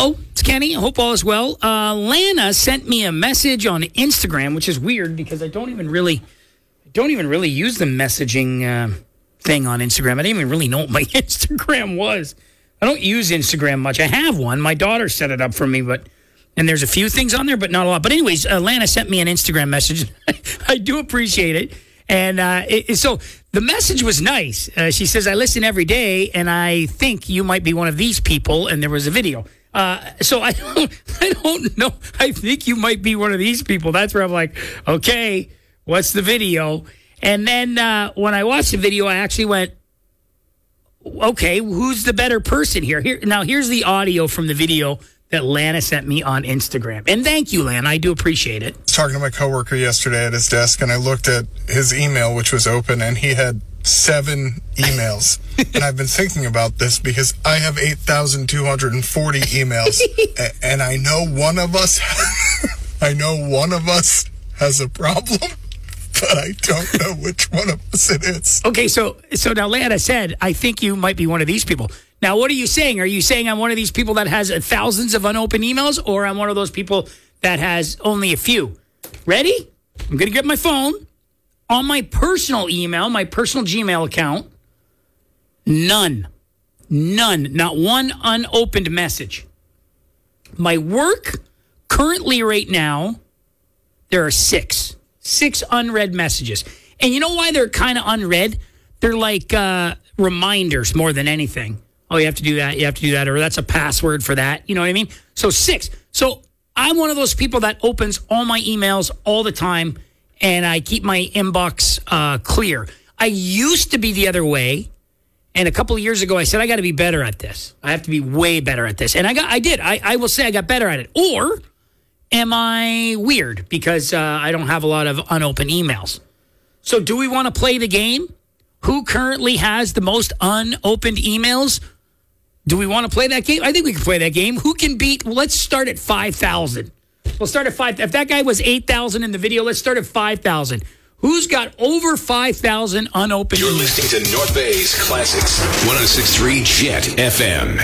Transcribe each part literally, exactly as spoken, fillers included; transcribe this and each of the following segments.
Hello, it's Kenny. I hope all is well. Uh, Lana sent me a message on Instagram, which is weird because I don't even really, don't even really use the messaging uh, thing on Instagram. I didn't even really know what my Instagram was. I don't use Instagram much. I have one. My daughter set it up for me, but and there's a few things on there, but not a lot. But anyways, uh, Lana sent me an Instagram message. I do appreciate it. And uh, it, so the message was nice. Uh, she says, I listen every day, and I think you might be one of these people. And there was a video. Uh, so I don't, I don't know. I think you might be one of these people. That's where I'm like, okay, what's the video? And then uh, when I watched the video, I actually went, okay, who's the better person here? Here now, here's the audio from the video that Lana sent me on Instagram. And thank you, Lana. I do appreciate it. I was talking to my coworker yesterday at his desk, and I looked at his email, which was open, and he had seven emails. And I've been thinking about this because I have eight thousand two hundred forty emails, and I know one of us, I know one of us has a problem, but I don't know which one of us it is. Okay, so so now Lana said, I think you might be one of these people. Now, what are you saying? Are you saying I'm one of these people that has thousands of unopened emails, or I'm one of those people that has only a few? Ready? I'm going to get my phone. On my personal email, my personal Gmail account, none. None. Not one unopened message. My work, currently right now, there are six. Six unread messages. And you know why they're kind of unread? They're like uh, reminders more than anything. Oh, you have to do that. You have to do that. Or that's a password for that. You know what I mean? So six. So I'm one of those people that opens all my emails all the time, and I keep my inbox uh, clear. I used to be the other way. And a couple of years ago, I said, I got to be better at this. I have to be way better at this. And I got, I did. I, I will say I got better at it. Or am I weird because uh, I don't have a lot of unopened emails? So do we want to play the game? Who currently has the most unopened emails? Do we want to play that game? I think we can play that game. Who can beat? Well, let's start at five thousand. We'll start at five. If that guy was eight thousand in the video, let's start at five thousand. Who's got over five thousand unopened You're emails? listening to North Bay's Classics, one oh six point three Jet F M.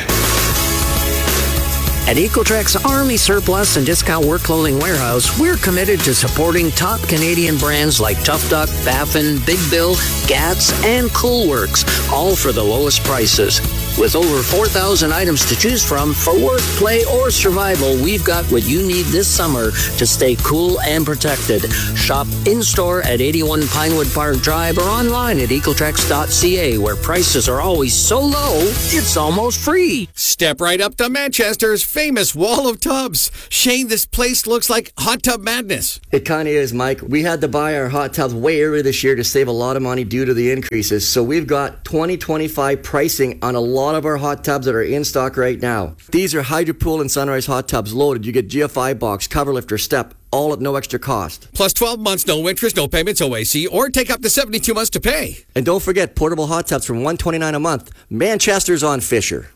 At Ecotrex Army Surplus and Discount Work Clothing Warehouse, we're committed to supporting top Canadian brands like Tough Duck, Baffin, Big Bill, Gats, and Coolworks, all for the lowest prices. With over four thousand items to choose from for work, play, or survival, we've got what you need this summer to stay cool and protected. Shop in-store at eighty-one Pinewood Park Drive or online at ecotrex dot c a, where prices are always so low, it's almost free. Step right up to Manchester's famous wall of tubs. Shane, this place looks like hot tub madness. It kind of is, Mike. We had to buy our hot tubs way early this year to save a lot of money due to the increases. So we've got twenty twenty-five pricing on a lot of our hot tubs that are in stock right now. These are Hydropool and Sunrise hot tubs loaded. You get G F I box, cover lifter, step, all at no extra cost. Plus twelve months, no interest, no payments, O A C, or take up to seventy-two months to pay. And don't forget portable hot tubs from one hundred twenty-nine dollars a month. Manchester's on Fisher.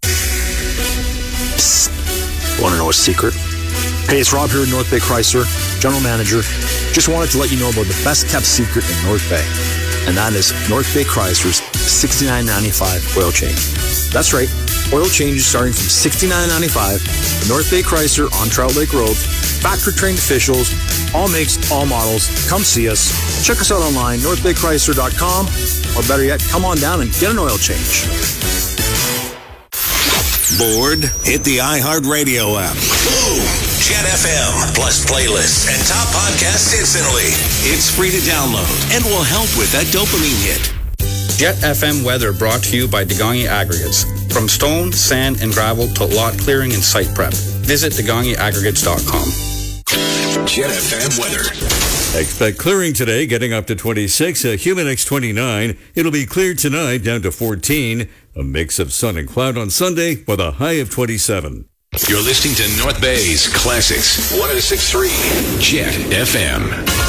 Psst. Want to know a secret? Hey, it's Rob here at North Bay Chrysler, General Manager. Just wanted to let you know about the best kept secret in North Bay, and that is North Bay Chrysler's sixty-nine ninety-five oil change. That's right, oil changes starting from sixty-nine ninety-five. North Bay Chrysler on Trout Lake Road. Factory-trained officials, all makes, all models. Come see us. Check us out online, north bay chrysler dot com, or better yet, come on down and get an oil change. Bored? Hit the iHeartRadio app. Boom! Jet F M, plus playlists and top podcasts instantly. It's free to download and will help with that dopamine hit. Jet F M weather brought to you by Degongi Aggregates. From stone, sand, and gravel to lot clearing and site prep. Visit degongi aggregates dot com. Jet F M weather. Expect clearing today, getting up to twenty-six. A humid X twenty-nine. It'll be clear tonight, down to fourteen. A mix of sun and cloud on Sunday with a high of twenty-seven. You're listening to North Bay's Classics, one oh six point three Jet F M.